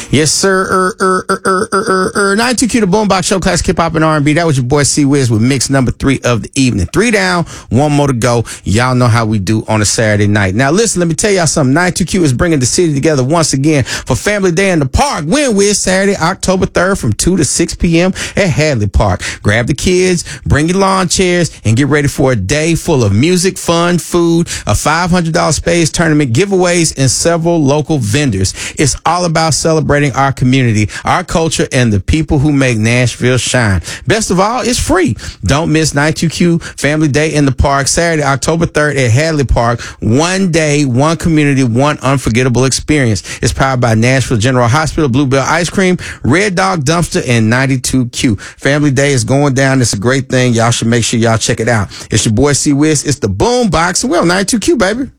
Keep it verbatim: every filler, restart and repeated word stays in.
Yes, sir. Er, er, er, er, er, er, er. ninety-two Q, the Boombox Show, classic hip hop and R and B. That was your boy C Wiz with mix number three of the evening. Three down, one more to go. Y'all know how we do on a Saturday night. Now, listen, let me tell y'all something. ninety-two Q is bringing the city together once again for Family Day in the Park. When Wiz Saturday, October third, from two to six p.m. at Hadley Park. Grab the kids, bring your lawn chairs, and get ready for a day full of music, fun, food, a five hundred dollars spades tournament, giveaways, and several local vendors. It's all about celebrating our community, our culture, and the people who make Nashville shine. Best of all, it's free. Don't miss ninety-two Q Family Day in the Park, Saturday, October third at Hadley Park. One day, one community, one unforgettable experience. It's powered by Nashville General Hospital, Bluebell Ice Cream, Red Dog Dumpster, and ninety-two Q. Family Day is going down. It's a great thing. Y'all should make sure y'all check it out. It's your boy C Wiz. It's the Boombox. Well, ninety-two Q, baby.